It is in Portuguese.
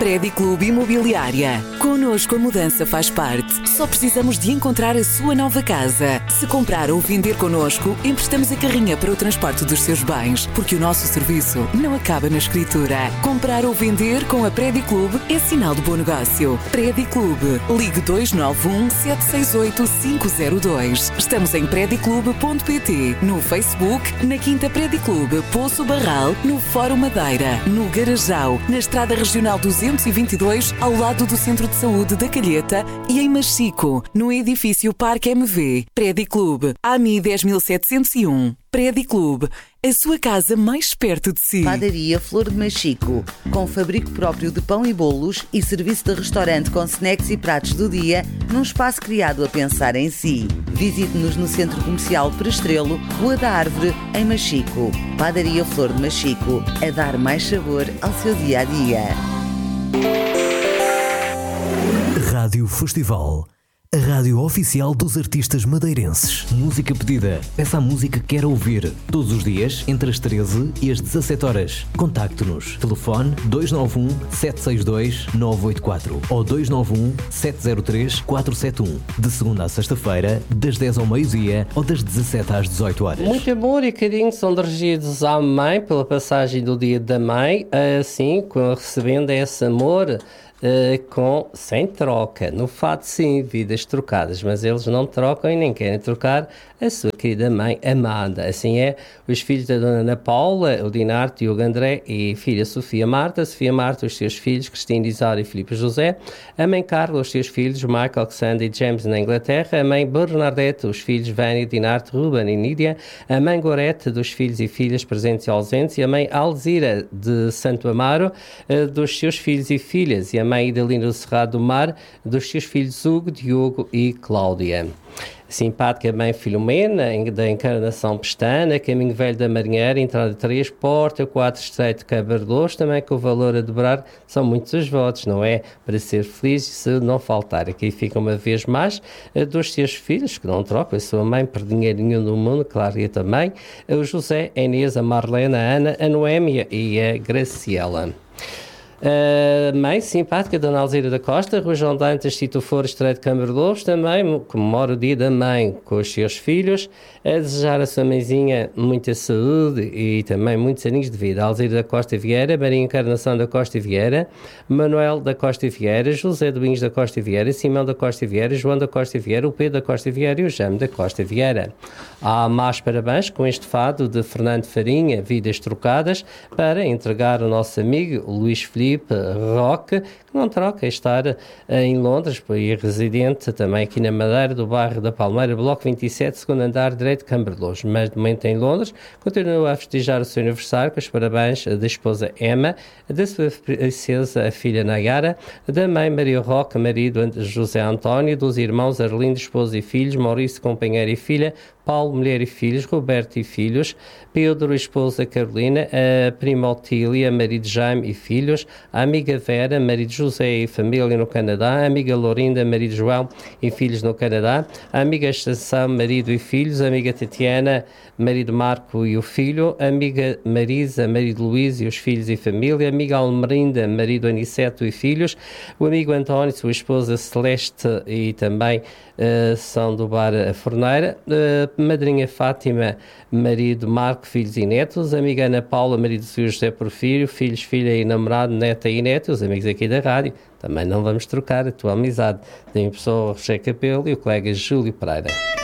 Prédio Clube Imobiliária. Connosco a mudança faz parte. Só precisamos de encontrar a sua nova casa. Se comprar ou vender connosco, emprestamos a carrinha para o transporte dos seus bens, porque o nosso serviço não acaba na escritura. Comprar ou vender com a Prédio Clube é sinal de bom negócio. Prédio Clube. Ligue 291 768 502. Estamos em prediclube.pt, no Facebook, na Quinta Prédio Clube, Poço Barral, no Fórum Madeira, no Garajal, na Estrada Regional 222, ao lado do Centro de Saúde da Calheta e em Machico, no edifício Parque MV. Prédio Clube, AMI 10701. Prédio Clube, a sua casa mais perto de si. Padaria Flor de Machico, com fabrico próprio de pão e bolos e serviço de restaurante com snacks e pratos do dia, num espaço criado a pensar em si. Visite-nos no Centro Comercial Prestrelo, Rua da Árvore, em Machico. Padaria Flor de Machico, a dar mais sabor ao seu dia-a-dia. Rádio Festival. A rádio oficial dos artistas madeirenses. Música pedida. Peça a música que quer ouvir. Todos os dias, entre as 13 e as 17 horas. Contacte-nos. Telefone 291 762 984 ou 291 703 471. De segunda a sexta-feira, das 10 ao meio-dia ou das 17 às 18 horas. Muito amor e carinho são dirigidos à mãe pela passagem do Dia da Mãe, assim, recebendo esse amor sem troca. No fato, sim, vidas trocadas, mas eles não trocam e nem querem trocar a sua querida mãe amada. Assim é, os filhos da Dona Ana Paula, o Dinarte, Diogo André e a filha Sofia Marta, os seus filhos Cristina Isário e Filipe José, a mãe Carla, os seus filhos Michael, Alexander e James na Inglaterra, a mãe Bernadette, os filhos Vânia, Dinarte, Ruben e Nídia, a mãe Gorete, dos filhos e filhas presentes e ausentes, e a mãe Alzira de Santo Amaro, dos seus filhos e filhas, e a mãe Idalina do Cerrado do Mar, dos seus filhos Hugo, Diogo e Cláudia. Simpática mãe Filomena, da Encarnação Pestana, Caminho Velho da Marinheira, entrada 3, Porta 4, Estreito Cabardoso, também com o valor a dobrar, são muitos os votos, não é? Para ser feliz, se não faltar. Aqui fica uma vez mais dos seus filhos, que não trocam a sua mãe por dinheiro nenhum do mundo, claro, e também o José, a Inês, a Marlena, a Ana, a Noémia e a Graciela. Mãe simpática, Dona Alzira da Costa, Rua João Dantas, Tito Foro, Estreito de Câmara de Lobos, também comemora o Dia da Mãe com os seus filhos, a desejar a sua mãezinha muita saúde e também muitos aninhos de vida. Alzira da Costa Vieira, Maria Encarnação da Costa Vieira, Manuel da Costa Vieira, José Domingos da Costa Vieira, Simão da Costa Vieira, João da Costa Vieira, o Pedro da Costa Vieira e o Jaime da Costa Vieira. Há mais parabéns com este fado de Fernando Farinha, Vidas Trocadas, para entregar ao nosso amigo Luís Filipe Roque, que não troca, estar em Londres, e residente também aqui na Madeira, do bairro da Palmeira, Bloco 27, segundo andar, direito de Câmara de Lobos, mas de momento em Londres, continua a festejar o seu aniversário com os parabéns da esposa Emma, da sua princesa, a filha Nayara, da mãe Maria Roque, marido José António, dos irmãos Arlindo, esposa e filhos, Maurício, companheiro e filha, Paulo, mulher e filhos, Roberto e filhos, Pedro, esposa Carolina, a prima Otília, marido Jaime e filhos, a amiga Vera, marido José e família no Canadá, a amiga Lorinda, marido João e filhos no Canadá, a amiga Estação, marido e filhos, a amiga Tatiana, marido Marco e o filho, a amiga Marisa, marido Luís e os filhos e família, a amiga Almerinda, marido Aniceto e filhos, o amigo António, sua esposa Celeste e também são do bar A Forneira, madrinha Fátima, marido Marco, filhos e netos, amiga Ana Paula, marido do Sr. José Porfírio, filhos, filha e namorado, neta e neto, os amigos aqui da rádio. Também não vamos trocar a tua amizade. Tem a pessoa Roger Capelo e o colega Júlio Pereira.